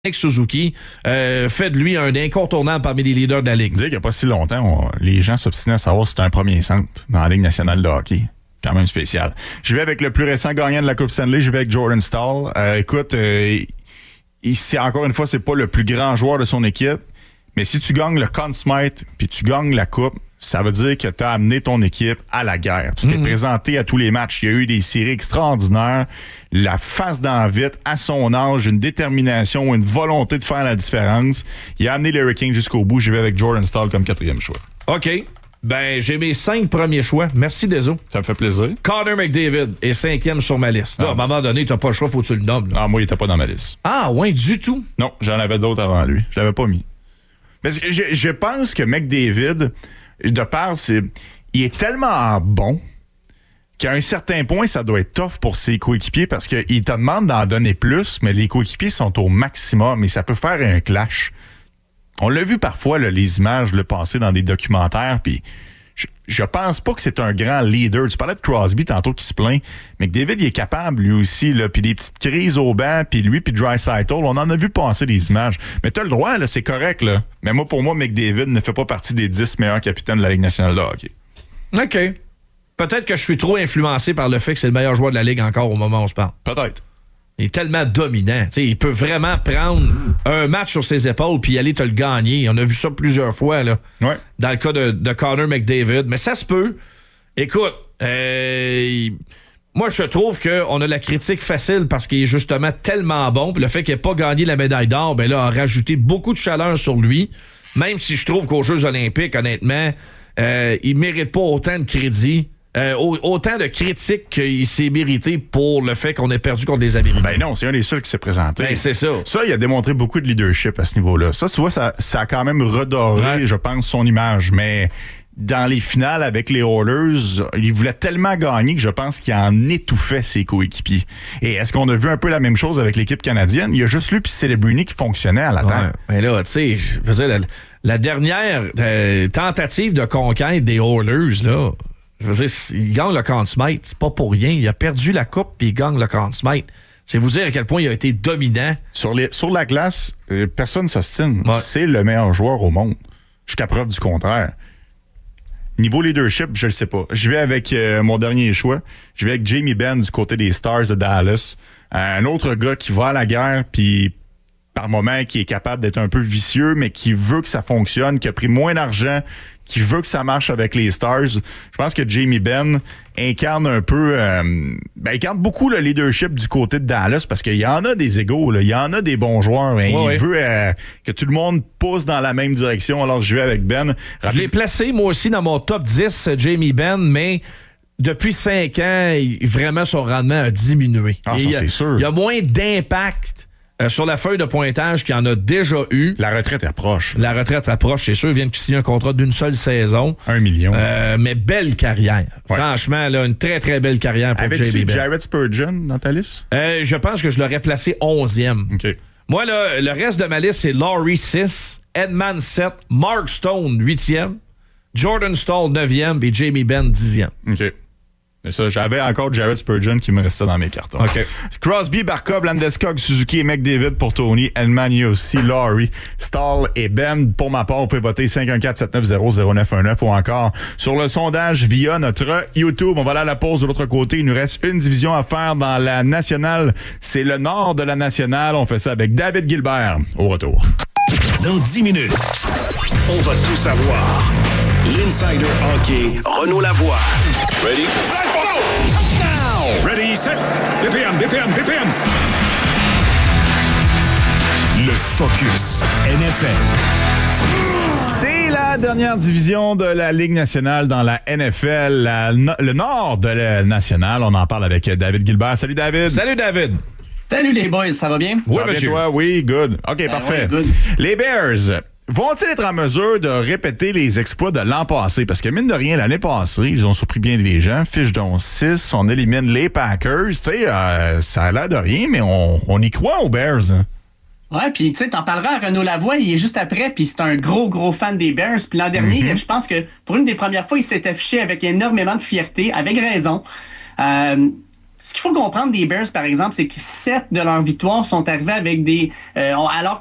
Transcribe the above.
Nick Suzuki fait de lui un incontournable parmi les leaders de la Ligue. Dire qu'il n'y a pas si longtemps, les gens s'obstinaient à savoir si c'était un premier centre dans la Ligue nationale de hockey. Quand même spécial. Je vais avec le plus récent gagnant de la Coupe Stanley, je vais avec Jordan Staal. Écoute, c'est encore une fois, c'est pas le plus grand joueur de son équipe, mais si tu gagnes le Conn Smythe puis tu gagnes la Coupe, ça veut dire que tu as amené ton équipe à la guerre. Tu t'es présenté à tous les matchs. Il y a eu des séries extraordinaires. La face dans vite, à son âge, une détermination, une volonté de faire la différence. Il a amené les Hurricanes jusqu'au bout. Je vais avec Jordan Staal comme 4e choix. OK. Ben, j'ai mes 5 premiers choix. Merci, Deso. Ça me fait plaisir. Connor McDavid est 5e sur ma liste. Là, à un moment donné, t'as pas le choix, faut que tu le nommes. Là. Ah, moi, il était pas dans ma liste. Ah, ouais, du tout? Non, j'en avais d'autres avant lui. Je l'avais pas mis. Parce que je pense que McDavid, de part, il est tellement bon qu'à un certain point, ça doit être tough pour ses coéquipiers parce qu'il te demande d'en donner plus, mais les coéquipiers sont au maximum et ça peut faire un clash. On l'a vu parfois, là, les images le passer dans des documentaires, puis je pense pas que c'est un grand leader. Tu parlais de Crosby tantôt qui se plaint, mais que David il est capable lui aussi, là, puis des petites crises au banc, puis lui, puis Draisaitl, on en a vu passer des images. Mais t'as le droit, là, c'est correct, là. Mais pour moi, McDavid ne fait pas partie des 10 meilleurs capitaines de la Ligue nationale de hockey. OK. Peut-être que je suis trop influencé par le fait que c'est le meilleur joueur de la Ligue encore au moment où on se parle. Peut-être. Il est tellement dominant. T'sais, il peut vraiment prendre un match sur ses épaules puis aller te le gagner. On a vu ça plusieurs fois là, dans le cas de Connor McDavid. Mais ça se peut. Écoute, moi, je trouve qu'on a la critique facile parce qu'il est justement tellement bon. Puis le fait qu'il n'ait pas gagné la médaille d'or, ben là, a rajouté beaucoup de chaleur sur lui. Même si je trouve qu'aux Jeux olympiques, honnêtement, il ne mérite pas autant de crédit. Autant de critiques qu'il s'est mérité pour le fait qu'on ait perdu contre des Américains. Ben non, c'est un des seuls qui s'est présenté. Ben c'est ça. Ça, il a démontré beaucoup de leadership à ce niveau-là. Ça, tu vois, ça a quand même redoré, je pense, son image. Mais dans les finales avec les Oilers, il voulait tellement gagner que je pense qu'il en étouffait ses coéquipiers. Et est-ce qu'on a vu un peu la même chose avec l'équipe canadienne? Il y a juste lui puis Celebrini qui fonctionnait à l'attaque. Mais là, tu sais, je veux dire, la dernière tentative de conquête des Oilers, là, je veux dire, il gagne le Conn Smythe, c'est pas pour rien. Il a perdu la coupe puis il gagne le Conn Smythe. C'est vous dire à quel point il a été dominant. Sur la glace, personne ne s'ostine. Ouais. C'est le meilleur joueur au monde. Jusqu'à preuve du contraire. Niveau leadership, je le sais pas. Je vais avec mon dernier choix. Je vais avec Jamie Benn du côté des Stars de Dallas. Un autre gars qui va à la guerre puis par moment qui est capable d'être un peu vicieux, mais qui veut que ça fonctionne, qui a pris moins d'argent, qui veut que ça marche avec les Stars. Je pense que Jamie Benn incarne un peu... incarne beaucoup le leadership du côté de Dallas parce qu'il y en a des égos, là, il y en a des bons joueurs. Mais il veut que tout le monde pousse dans la même direction. Alors, je vais avec Ben. Je l'ai placé, moi aussi, dans mon top 10, Jamie Benn, mais... Depuis 5 ans, vraiment, son rendement a diminué. Ah, ça, c'est sûr. Il y a moins d'impact sur la feuille de pointage qu'il y en a déjà eu. La retraite approche. La retraite approche, c'est sûr. Il vient de signer un contrat d'une seule saison. 1 million. Mais belle carrière. Ouais. Franchement, là, une très, très belle carrière pour Jamie Benn. Jared Spurgeon dans ta liste? Je pense que je l'aurais placé 11e. OK. Moi, là, le reste de ma liste, c'est Laurie 6, Edman 7, Mark Stone 8e, Jordan Staal 9e et Jamie Benn 10e. OK. Et ça, j'avais encore Jared Spurgeon qui me restait dans mes cartons. Okay. Crosby, Barkov, Landeskog, Suzuki et McDavid pour Tony. Edman, il y a aussi Laurie, Staal et Ben. Pour ma part, vous pouvez voter 514-790-0919 ou encore sur le sondage via notre YouTube. On va aller à la pause de l'autre côté. Il nous reste une division à faire dans la nationale. C'est le nord de la nationale. On fait ça avec David Gilbert. Au retour. Dans 10 minutes, on va tout savoir. L'Insider Hockey, Renaud Lavoie. Ready? Let's go! Ready, set, BPM. Le Focus NFL. C'est la dernière division de la Ligue nationale dans la NFL, le nord de la nationale. On en parle avec David Gilbert. Salut David. Salut David. Salut les boys, ça va bien? Oui, ça va bien toi? Oui, good. OK, parfait. Ouais, good. Les Bears vont-ils être en mesure de répéter les exploits de l'an passé? Parce que mine de rien, l'année passée, ils ont surpris bien les gens. Fiche donc 6, on élimine les Packers. Tu sais, ça a l'air de rien, mais on y croit aux Bears. Hein? Ouais, puis tu sais, t'en parleras à Renaud Lavoie, il est juste après, puis c'est un gros fan des Bears. Puis l'an dernier, je pense que pour une des premières fois, il s'est affiché avec énormément de fierté, avec raison. ce qu'il faut comprendre des Bears, par exemple, c'est que 7 de leurs victoires sont arrivées avec alors